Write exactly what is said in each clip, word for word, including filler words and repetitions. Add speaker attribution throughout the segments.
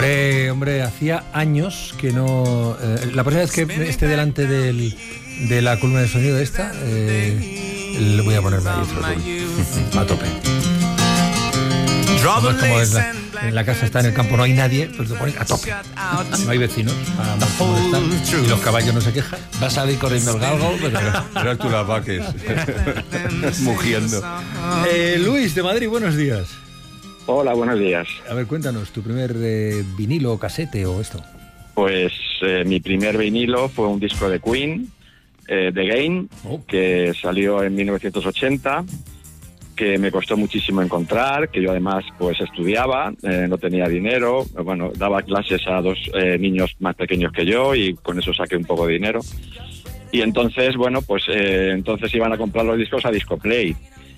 Speaker 1: Hombre, hombre, hacía años que no... Eh, la próxima vez que esté delante del, de la columna de sonido esta, eh, le voy a ponerme ahí a tope. No es como es la, en la casa está en el campo, no hay nadie, pues te pones a tope. No hay vecinos para molestar y los caballos no se quejan.
Speaker 2: Va a salir corriendo el galgo, pero...
Speaker 3: Pero tú las vaques mugiendo.
Speaker 1: Eh, Luis, de Madrid, buenos días.
Speaker 4: Hola, buenos días.
Speaker 1: A ver, cuéntanos, ¿tu primer eh, vinilo, casete o esto?
Speaker 4: Pues eh, mi primer vinilo fue un disco de Queen, eh, The Game, oh. que salió en mil novecientos ochenta, que me costó muchísimo encontrar, que yo además pues estudiaba, eh, no tenía dinero, bueno, daba clases a dos eh, niños más pequeños que yo y con eso saqué un poco de dinero. Y entonces, bueno, pues eh, entonces iban a comprar los discos a Discoplay.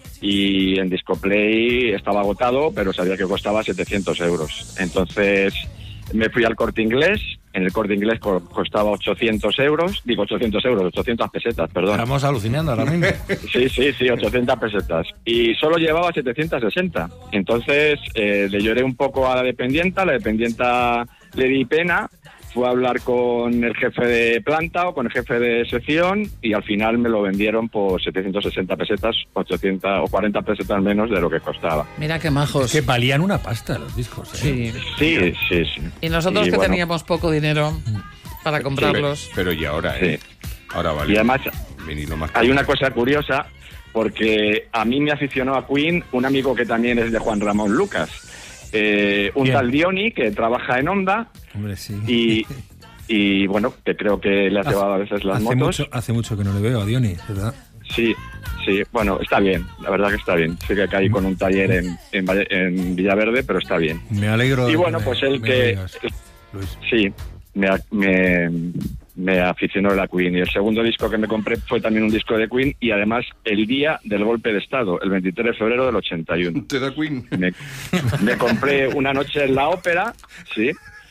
Speaker 4: Y en Discoplay estaba agotado, pero sabía que costaba setecientos euros. Entonces me fui al Corte Inglés. En el Corte Inglés costaba ochocientos euros. Digo ochocientos euros, ochocientas pesetas, perdón.
Speaker 2: Estamos alucinando ahora mismo.
Speaker 4: Sí, sí, sí, ochocientas pesetas. Y solo llevaba setecientas sesenta. Entonces eh, le lloré un poco a la dependienta. La dependienta le di pena. Fue a hablar con el jefe de planta o con el jefe de sección y al final me lo vendieron por setecientas sesenta pesetas, ochocientas o cuarenta pesetas menos de lo que costaba.
Speaker 2: Mira qué majos.
Speaker 1: Es que valían una pasta los discos, ¿eh?
Speaker 4: Sí, sí, sí, sí.
Speaker 5: Y nosotros
Speaker 4: y
Speaker 5: que
Speaker 4: bueno,
Speaker 5: teníamos poco dinero para comprarlos.
Speaker 3: Sí, pero y ahora, ¿eh?
Speaker 4: Sí.
Speaker 3: Ahora vale.
Speaker 4: Y además
Speaker 3: vinilo más
Speaker 4: hay una cosa curiosa porque a mí me aficionó a Queen un amigo que también es de Juan Ramón Lucas. Eh, un
Speaker 1: Bien.
Speaker 4: tal Diony que trabaja en Honda.
Speaker 1: Hombre, sí.
Speaker 4: Y, y bueno, que creo que le ha llevado a veces las
Speaker 1: hace
Speaker 4: motos.
Speaker 1: Mucho, hace mucho que no le veo a Diony, ¿verdad?
Speaker 4: Sí, sí, bueno, está bien, la verdad que está bien. Sí que caí con un taller en, en, Valle- en Villaverde, pero está bien.
Speaker 1: Me alegro.
Speaker 4: Y
Speaker 1: de
Speaker 4: bueno,
Speaker 1: me-
Speaker 4: pues el
Speaker 1: me
Speaker 4: que...
Speaker 1: lo digas, Luis.
Speaker 4: Sí, me, me, me aficionó a la Queen. Y el segundo disco que me compré fue también un disco de Queen y además el día del golpe de Estado, el veintitrés de febrero del ochenta y uno.
Speaker 3: ¿Te da Queen?
Speaker 4: Me, me compré una noche en la ópera, sí,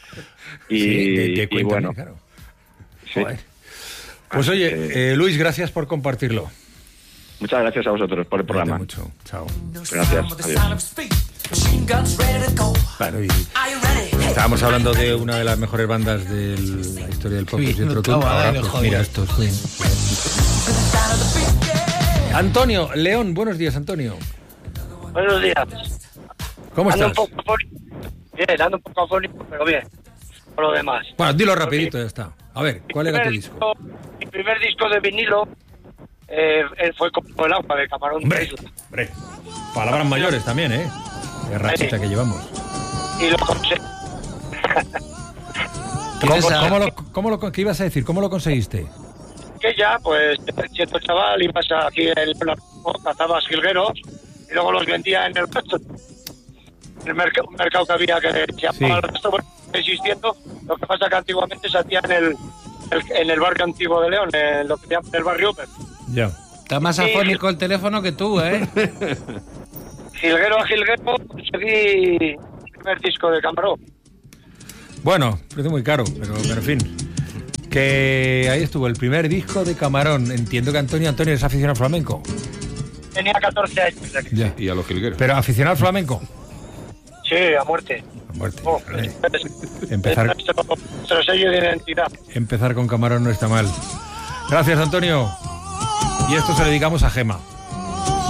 Speaker 4: y,
Speaker 1: Sí, de- de
Speaker 4: y
Speaker 1: Queen
Speaker 4: bueno,
Speaker 1: también, claro.
Speaker 4: sí.
Speaker 1: Joder. Pues
Speaker 4: Así
Speaker 1: oye,
Speaker 4: que-
Speaker 1: eh, Luis, gracias por compartirlo.
Speaker 4: Muchas gracias a vosotros por el
Speaker 1: Cuídate
Speaker 4: programa.
Speaker 1: mucho. Chao.
Speaker 4: Gracias, adiós.
Speaker 1: Claro, y estábamos hablando de una de las mejores bandas de la historia del pop,
Speaker 2: Sí,
Speaker 1: que es Jethro
Speaker 2: no
Speaker 1: Tull.
Speaker 2: estaba
Speaker 1: Ahora,
Speaker 2: en el
Speaker 1: pues,
Speaker 2: hobby.
Speaker 1: mira, esto es Queen. Antonio León, buenos días, Antonio.
Speaker 6: Buenos días.
Speaker 1: ¿Cómo
Speaker 6: Ando
Speaker 1: estás?
Speaker 6: un poco afónico. Bien, ando un poco afónico, pero bien. Por lo demás.
Speaker 1: Bueno, dilo rapidito, ya está. A ver, ¿cuál
Speaker 6: Mi
Speaker 1: era tu
Speaker 6: primer
Speaker 1: disco?
Speaker 6: Mi primer disco de vinilo eh, eh, fue como el agua de Camarón.
Speaker 1: Hombre, hombre. Palabras mayores también, ¿eh? Qué rachita que llevamos.
Speaker 6: Y lo conseguí.
Speaker 1: ¿Cómo,
Speaker 2: ¿Tienes a-
Speaker 1: cómo lo, cómo lo- ¿Qué ibas a decir? ¿Cómo lo conseguiste?
Speaker 6: Que ya, pues, siendo chaval, ibas aquí en la cazabas jilgueros y luego los vendía en el resto. En el mercado, un mercado que había que se llamaba
Speaker 1: Sí.
Speaker 6: el resto, bueno, existiendo. Lo que pasa que antiguamente se hacía en el, el- en el barrio antiguo de León, en lo que se llama el barrio Open.
Speaker 1: Ya.
Speaker 2: Está más afónico el teléfono que tú, ¿eh?
Speaker 6: Jilguero a jilguero conseguí el primer disco de Camarón.
Speaker 1: Bueno, parece muy caro, pero, pero en fin. Que ahí estuvo el primer disco de Camarón. Entiendo que Antonio Antonio es aficionado al flamenco.
Speaker 6: Tenía catorce años.
Speaker 1: Ya.
Speaker 3: Y a los jilgueros.
Speaker 1: Pero aficionado al flamenco.
Speaker 6: Sí, a muerte.
Speaker 1: A muerte.
Speaker 6: Oh,
Speaker 1: Vale.
Speaker 6: es-
Speaker 1: Empezar,
Speaker 6: es nuestro, nuestro sello de identidad.
Speaker 1: empezar con Camarón no está mal. Gracias, Antonio. Y esto se lo dedicamos a Gema.